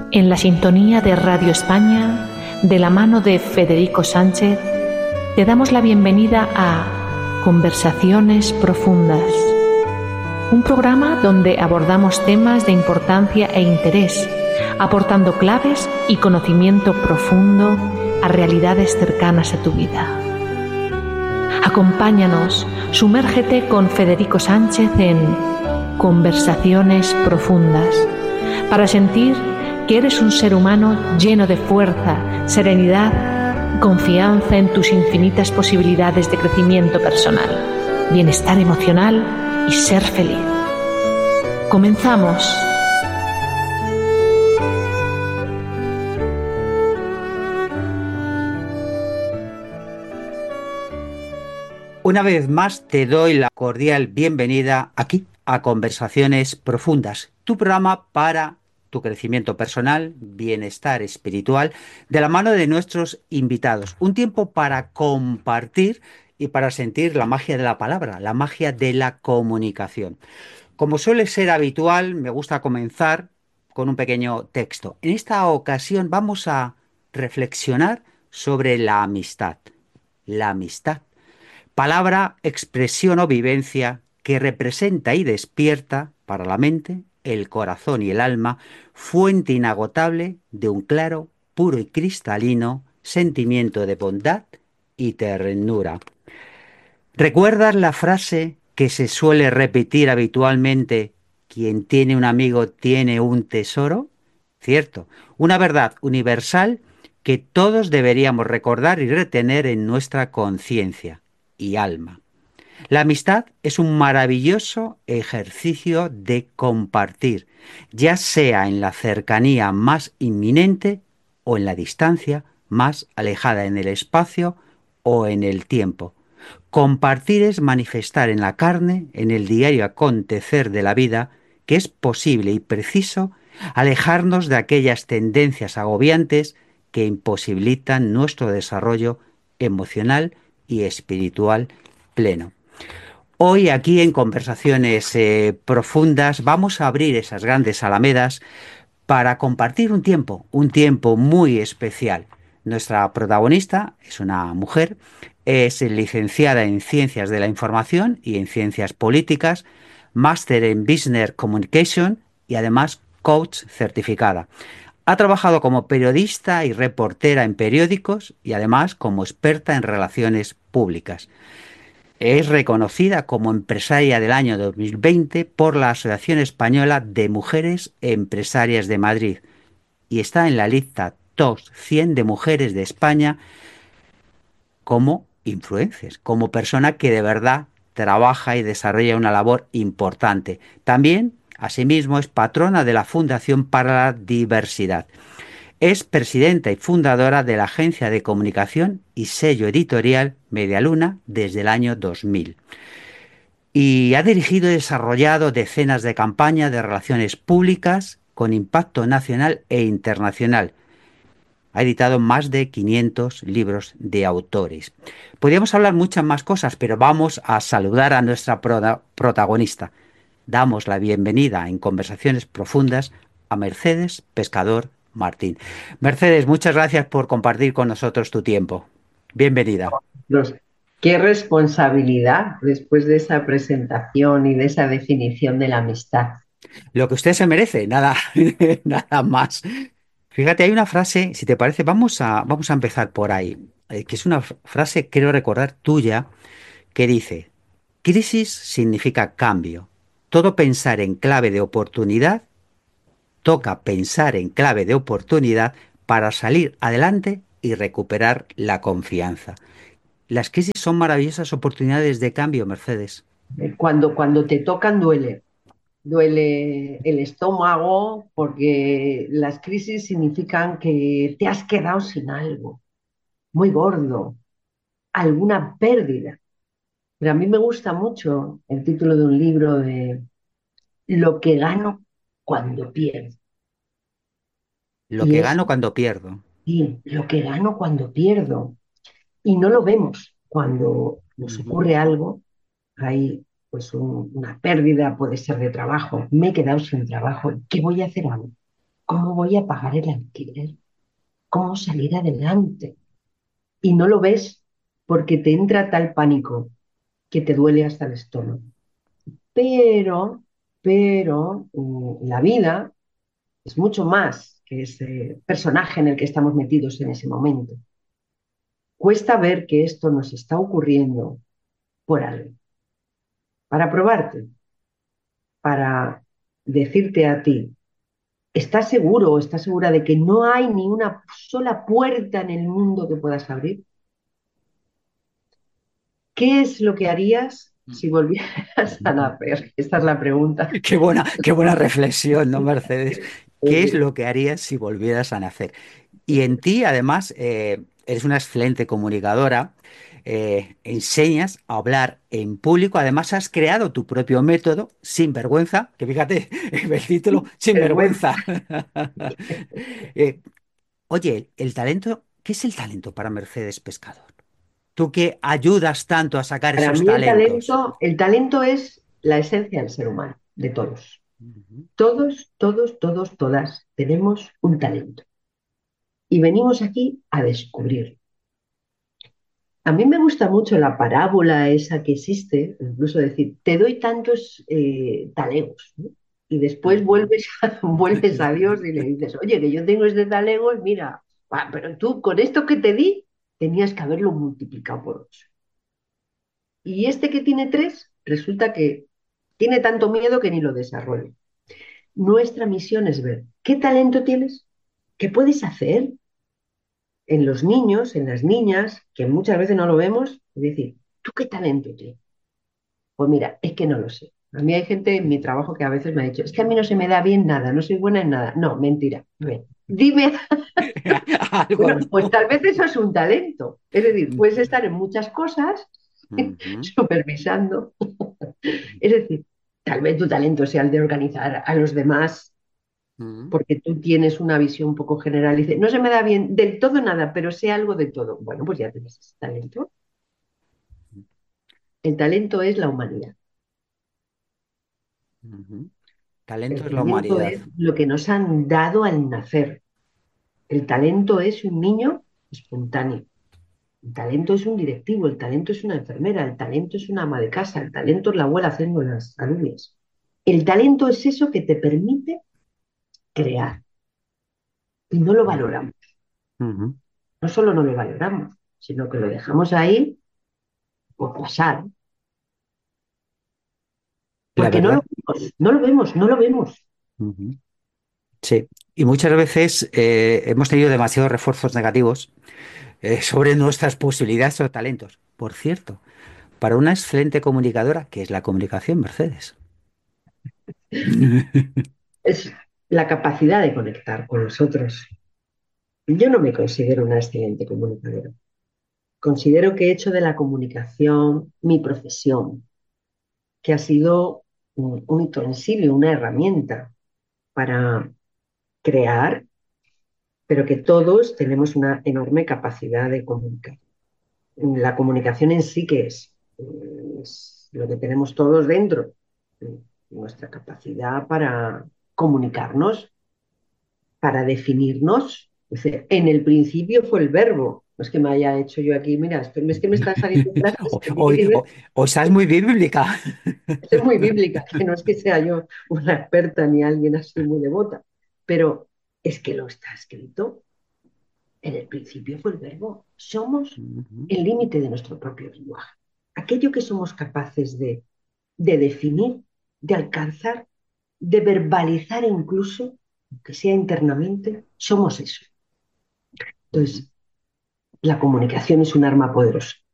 En la sintonía de Radio España, de la mano de Federico Sánchez, te damos la bienvenida a Conversaciones Profundas, un programa donde abordamos temas de importancia e interés, aportando claves y conocimiento profundo a realidades cercanas a tu vida. Acompáñanos, sumérgete con Federico Sánchez en Conversaciones Profundas, para sentir que eres un ser humano lleno de fuerza, serenidad y confianza en tus infinitas posibilidades de crecimiento personal, bienestar emocional y ser feliz. Comenzamos. Una vez más te doy la cordial bienvenida aquí a Conversaciones Profundas, tu programa para tu crecimiento personal, bienestar espiritual, de la mano de nuestros invitados. Un tiempo para compartir y para sentir la magia de la palabra, la magia de la comunicación. Como suele ser habitual, me gusta comenzar con un pequeño texto. En esta ocasión vamos a reflexionar sobre la amistad. La amistad. Palabra, expresión o vivencia que representa y despierta para la mente, el corazón y el alma, fuente inagotable de un claro, puro y cristalino sentimiento de bondad y ternura. ¿Recuerdas la frase que se suele repetir habitualmente: quien tiene un amigo tiene un tesoro? Cierto, una verdad universal que todos deberíamos recordar y retener en nuestra conciencia y alma. La amistad es un maravilloso ejercicio de compartir, ya sea en la cercanía más inminente o en la distancia más alejada en el espacio o en el tiempo. Compartir es manifestar en la carne, en el diario acontecer de la vida, que es posible y preciso alejarnos de aquellas tendencias agobiantes que imposibilitan nuestro desarrollo emocional y espiritual pleno. Hoy aquí en Conversaciones Profundas vamos a abrir esas grandes alamedas para compartir un tiempo muy especial. Nuestra protagonista es una mujer, es licenciada en Ciencias de la Información y en Ciencias Políticas, máster en Business Communication y además coach certificada. Ha trabajado como periodista y reportera en periódicos y además como experta en relaciones públicas. Es reconocida como empresaria del año 2020 por la Asociación Española de Mujeres Empresarias de Madrid y está en la lista Top 100 de mujeres de España como influencers, como persona que de verdad trabaja y desarrolla una labor importante. También, asimismo, es patrona de la Fundación para la Diversidad. Es presidenta y fundadora de la agencia de comunicación y sello editorial Medialuna desde el año 2000. Y ha dirigido y desarrollado decenas de campañas de relaciones públicas con impacto nacional e internacional. Ha editado más de 500 libros de autores. Podríamos hablar muchas más cosas, pero vamos a saludar a nuestra protagonista. Damos la bienvenida en Conversaciones Profundas a Mercedes Pescador Martín. Mercedes, muchas gracias por compartir con nosotros tu tiempo. Bienvenida. Los- Qué responsabilidad después de esa presentación y de esa definición de la amistad. Lo que usted se merece, nada, nada más. Fíjate, hay una frase, si te parece, vamos a empezar por ahí, que es una frase, creo recordar, tuya, que dice: crisis significa cambio. Todo pensar en clave de oportunidad, toca pensar en clave de oportunidad para salir adelante y recuperar la confianza. Las crisis son maravillosas oportunidades de cambio, Mercedes. Cuando te tocan duele, duele el estómago porque las crisis significan que te has quedado sin algo muy gordo, alguna pérdida. Pero a mí me gusta mucho el título de un libro de Lo que gano cuando pierdo. Lo Y que es gano cuando pierdo. sí, lo que gano cuando pierdo. Y no lo vemos cuando nos Ujú. ocurre algo, hay una pérdida, puede ser de trabajo, me he quedado sin trabajo, ¿qué voy a hacer ahora? ¿cómo voy a pagar el alquiler? ¿Cómo salir adelante? Y no lo ves porque te entra tal pánico que te duele hasta el estómago. Pero, pero la vida es mucho más que ese personaje en el que estamos metidos en ese momento. Cuesta ver que esto nos está ocurriendo por algo, para probarte, para decirte a ti, ¿estás seguro o estás segura de que no hay ni una sola puerta en el mundo que puedas abrir? ¿Qué es lo que harías si volvieras a nacer? Esta es la pregunta. Qué buena reflexión, ¿no, Mercedes? ¿Qué es lo que harías si volvieras a nacer? Y en ti, además, eres una excelente comunicadora, enseñas a hablar en público, además has creado tu propio método, sin vergüenza, que fíjate, el título, sin Vergüenza. vergüenza. Eh, Oye, el talento, ¿qué es el talento para Mercedes Pescador? Tú que ayudas tanto a sacar Para esos mí talentos. el talento es la esencia del ser humano, de todos. Ujú, Todas tenemos un talento y venimos aquí a descubrirlo. A mí me gusta mucho la parábola esa que existe, incluso decir, te doy tantos talegos, ¿no? Y después ujú. vuelves a Dios y le dices, oye, que yo tengo este talego, mira, pero tú con esto que te di, tenías que haberlo multiplicado por 8. Y este que tiene 3, resulta que tiene tanto miedo que ni lo desarrolla. Nuestra misión es ver qué talento tienes, qué puedes hacer en los niños, en las niñas, que muchas veces no lo vemos, es decir, ¿tú qué talento tienes? Pues mira, es que no lo sé. A mí hay gente en mi trabajo que a veces me ha dicho, es que a mí no se me da bien nada, no soy buena en nada. No, mentira. A ver, dime, Algo, bueno, pues ¿no? tal vez eso es un talento. Es decir, puedes estar en muchas cosas Ujú, supervisando. Es decir, tal vez tu talento sea el de organizar a los demás ujú, porque tú tienes una visión un poco general y dices, no se me da bien del todo nada, pero sé algo de todo. Bueno, pues ya tienes ese talento. El talento es la humanidad. ujú. El Talento es la talento humanidad. es lo que nos han dado al nacer. El talento es un niño espontáneo. El talento es un directivo, el talento es una enfermera, el talento es una ama de casa, el talento es la abuela haciendo las alubias. El talento es eso que te permite crear y no lo Ujú, valoramos. ujú. No solo no lo valoramos, sino que lo dejamos ahí por pasar, La porque no lo verdad. vemos, no lo vemos, no lo vemos. Ujú. Sí. Y muchas veces hemos tenido demasiados refuerzos negativos sobre nuestras posibilidades o talentos. Por cierto, para una excelente comunicadora, ¿qué es la comunicación, Mercedes? Es la capacidad de conectar con los otros. Yo no me considero una excelente comunicadora. Considero que he hecho de la comunicación mi profesión, que ha sido un utensilio, una herramienta para crear, pero que todos tenemos una enorme capacidad de comunicar. La comunicación en sí que es lo que tenemos todos dentro, nuestra capacidad para comunicarnos, para definirnos. Es decir, en el principio fue el verbo. No es que me haya hecho yo aquí, mira, es que me están saliendo frases que tienen Hoy, que ver, hoy, hoy estás muy bíblica. es muy bíblica, que no es que sea yo una experta ni alguien así muy devota, pero es que lo está escrito. En el principio fue el verbo. Somos Ujú, el límite de nuestro propio lenguaje. Aquello que somos capaces de definir, de alcanzar, de verbalizar incluso, aunque sea internamente, somos eso. ujú. Entonces, la comunicación es un arma poderosa.